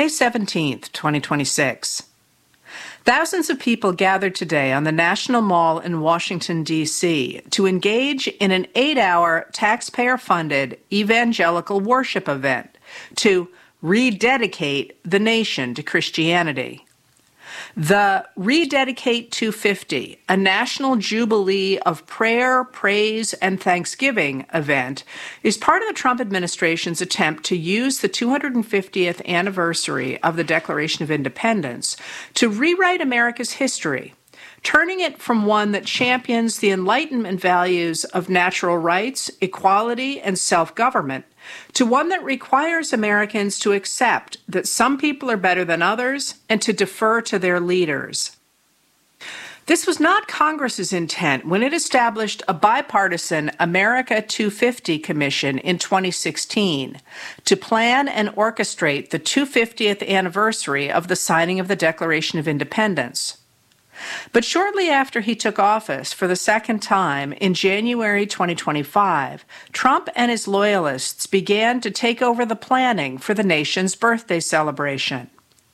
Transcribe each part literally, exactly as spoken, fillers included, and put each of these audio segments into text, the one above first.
May seventeenth, twenty twenty-six. Thousands of people gathered today on the National Mall in Washington, D C to engage in an eight-hour taxpayer-funded evangelical worship event to rededicate the nation to Christianity. The Rededicate two fifty, a national jubilee of prayer, praise, and thanksgiving event, is part of the Trump administration's attempt to use the two hundred fiftieth anniversary of the Declaration of Independence to rewrite America's history, turning it from one that champions the Enlightenment values of natural rights, equality, and self-government to one that requires Americans to accept that some people are better than others and to defer to their leaders. This was not Congress's intent when it established a bipartisan America two fifty Commission in twenty sixteen to plan and orchestrate the two hundred fiftieth anniversary of the signing of the Declaration of Independence. But shortly after he took office for the second time in January twenty twenty-five, Trump and his loyalists began to take over the planning for the nation's birthday celebration.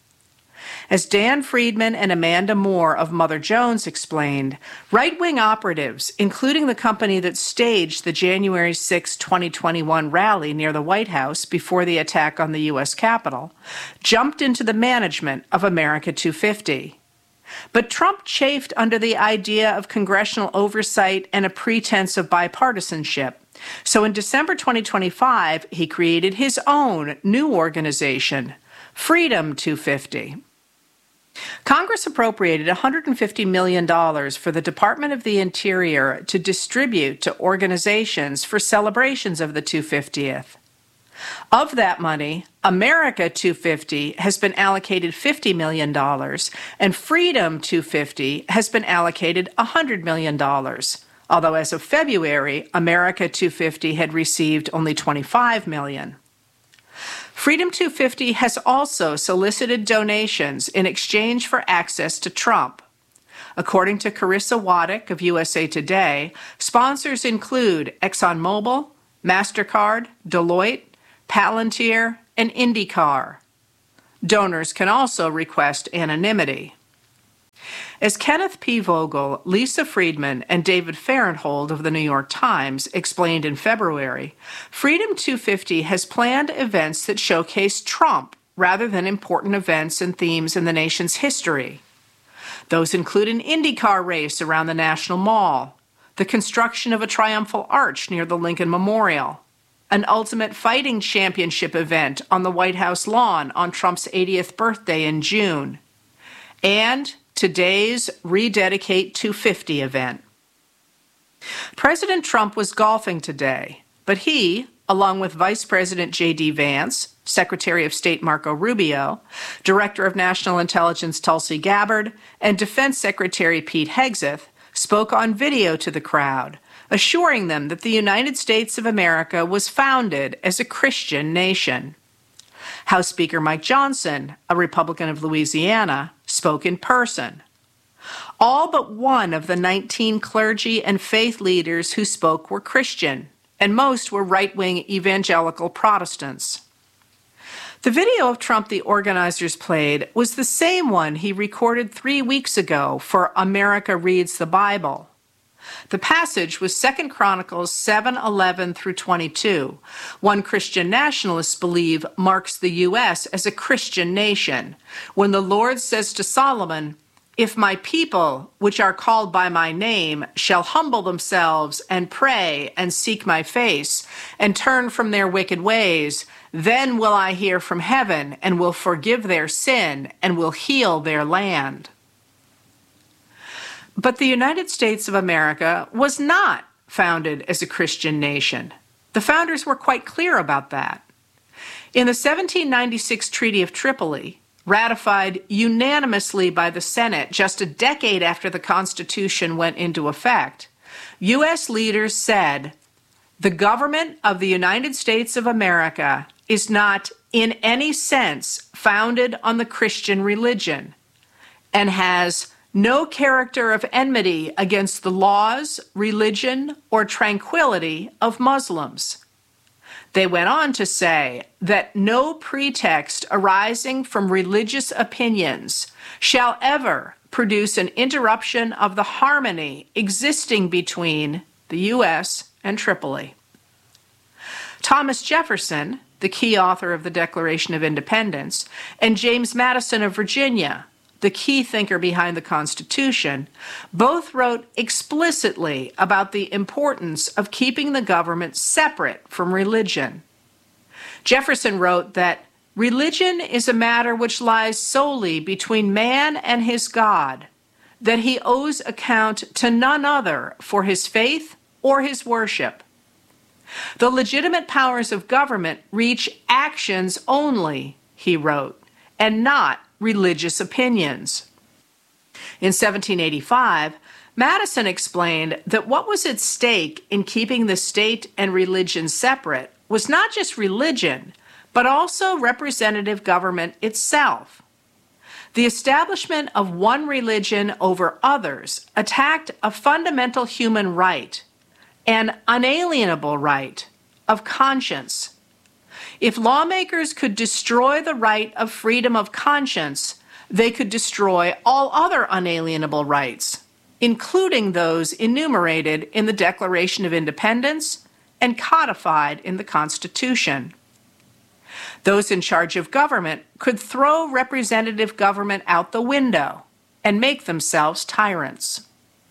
As Dan Friedman and Amanda Moore of Mother Jones explained, right-wing operatives, including the company that staged the January sixth, twenty twenty-one rally near the White House before the attack on the U S Capitol, jumped into the management of America two fifty. But Trump chafed under the idea of congressional oversight and a pretense of bipartisanship. So in December twenty twenty-five, he created his own new organization, Freedom two fifty. Congress appropriated one hundred fifty million dollars for the Department of the Interior to distribute to organizations for celebrations of the two hundred fiftieth. Of that money, America two fifty has been allocated fifty million dollars, and Freedom two fifty has been allocated one hundred million dollars, although as of February, America two fifty had received only twenty-five million dollars. Freedom two fifty has also solicited donations in exchange for access to Trump. According to Carissa Waddick of U S A Today, sponsors include ExxonMobil, MasterCard, Deloitte, Palantir, and IndyCar. Donors can also request anonymity. As Kenneth P. Vogel, Lisa Friedman, and David Fahrenthold of the New York Times explained in February, Freedom two fifty has planned events that showcase Trump rather than important events and themes in the nation's history. Those include an IndyCar race around the National Mall, the construction of a triumphal arch near the Lincoln Memorial, an Ultimate Fighting Championship event on the White House lawn on Trump's eightieth birthday in June, and today's Rededicate two fifty event. President Trump was golfing today, but he, along with Vice President J D Vance, Secretary of State Marco Rubio, Director of National Intelligence Tulsi Gabbard, and Defense Secretary Pete Hegseth, spoke on video to the crowd, assuring them that the United States of America was founded as a Christian nation. House Speaker Mike Johnson, a Republican of Louisiana, spoke in person. All but one of the nineteen clergy and faith leaders who spoke were Christian, and most were right-wing evangelical Protestants. The video of Trump the organizers played was the same one he recorded three weeks ago for America Reads the Bible. The passage was Second Chronicles seven eleven through twenty-two. One Christian nationalists believe marks the U S as a Christian nation, when the Lord says to Solomon, "If my people, which are called by my name, shall humble themselves and pray and seek my face and turn from their wicked ways, then will I hear from heaven and will forgive their sin and will heal their land." But the United States of America was not founded as a Christian nation. The founders were quite clear about that. In the seventeen ninety-six Treaty of Tripoli, ratified unanimously by the Senate just a decade after the Constitution went into effect, U S leaders said, "The government of the United States of America is not in any sense founded on the Christian religion and has no character of enmity against the laws, religion, or tranquility of Muslims. They went on to say that no pretext arising from religious opinions shall ever produce an interruption of the harmony existing between the U S and Tripoli. Thomas Jefferson, the key author of the Declaration of Independence, and James Madison of Virginia, the key thinker behind the Constitution, both wrote explicitly about the importance of keeping the government separate from religion. Jefferson wrote that religion is a matter which lies solely between man and his God, that he owes account to none other for his faith or his worship. The legitimate powers of government reach actions only, he wrote, and not religious opinions. In seventeen eighty-five, Madison explained that what was at stake in keeping the state and religion separate was not just religion, but also representative government itself. The establishment of one religion over others attacked a fundamental human right, an unalienable right of conscience. If lawmakers could destroy the right of freedom of conscience, they could destroy all other unalienable rights, including those enumerated in the Declaration of Independence and codified in the Constitution. Those in charge of government could throw representative government out the window and make themselves tyrants.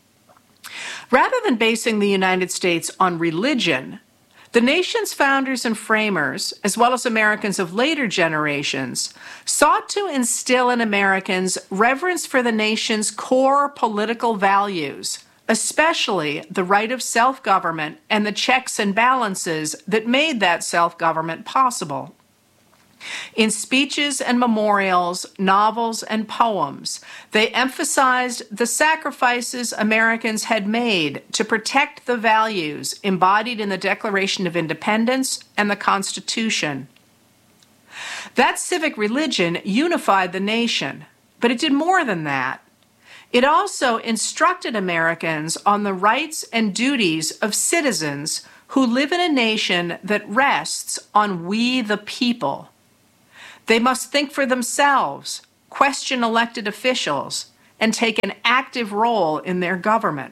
Rather than basing the United States on religion, the nation's founders and framers, as well as Americans of later generations, sought to instill in Americans reverence for the nation's core political values, especially the right of self-government and the checks and balances that made that self-government possible. In speeches and memorials, novels, and poems, they emphasized the sacrifices Americans had made to protect the values embodied in the Declaration of Independence and the Constitution. That civic religion unified the nation, but it did more than that. It also instructed Americans on the rights and duties of citizens who live in a nation that rests on we the people. They must think for themselves, question elected officials, and take an active role in their government.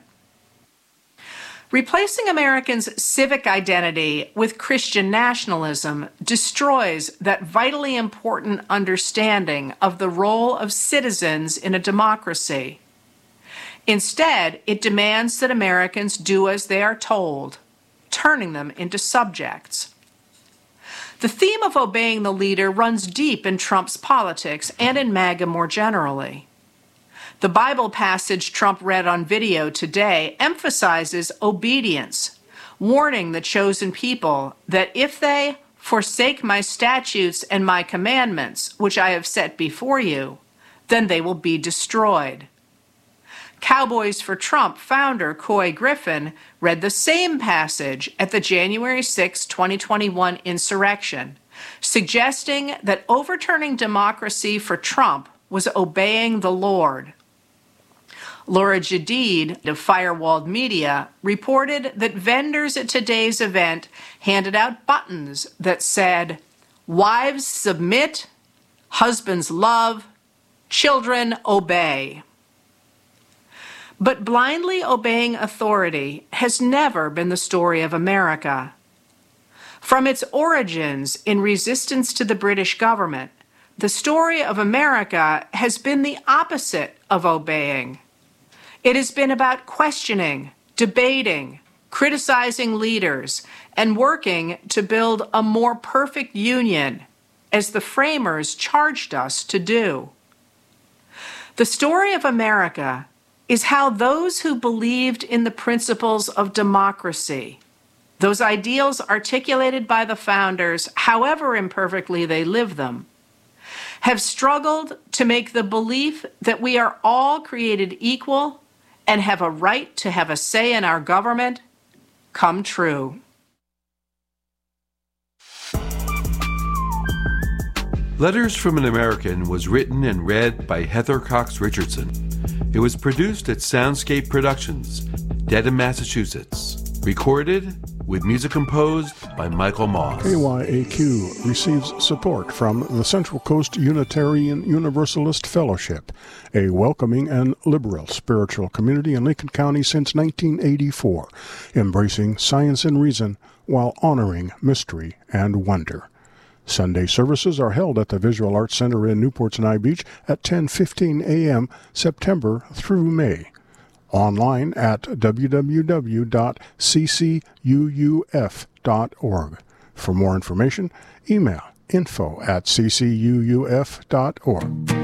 Replacing Americans' civic identity with Christian nationalism destroys that vitally important understanding of the role of citizens in a democracy. Instead, it demands that Americans do as they are told, turning them into subjects. The theme of obeying the leader runs deep in Trump's politics and in MAGA more generally. The Bible passage Trump read on video today emphasizes obedience, warning the chosen people that if they forsake my statutes and my commandments, which I have set before you, then they will be destroyed. Cowboys for Trump founder Couy Griffin read the same passage at the January sixth, twenty twenty-one insurrection, suggesting that overturning democracy for Trump was obeying the Lord. Laura Jadid of Firewalled Media reported that vendors at today's event handed out buttons that said, "Wives submit, husbands love, children obey." But blindly obeying authority has never been the story of America. From its origins in resistance to the British government, the story of America has been the opposite of obeying. It has been about questioning, debating, criticizing leaders, and working to build a more perfect union, as the framers charged us to do. The story of America is how those who believed in the principles of democracy, those ideals articulated by the founders, however imperfectly they live them, have struggled to make the belief that we are all created equal and have a right to have a say in our government come true. Letters from an American was written and read by Heather Cox Richardson. It was produced at Soundscape Productions, Dedham, Massachusetts. Recorded with music composed by Michael Moss. K Y A Q receives support from the Central Coast Unitarian Universalist Fellowship, a welcoming and liberal spiritual community in Lincoln County since nineteen eighty-four, embracing science and reason while honoring mystery and wonder. Sunday services are held at the Visual Arts Center in Newport Sinai Beach at ten fifteen a.m. September through May. Online at w w w dot c c u u f dot org. For more information, email info at c c u u f dot org.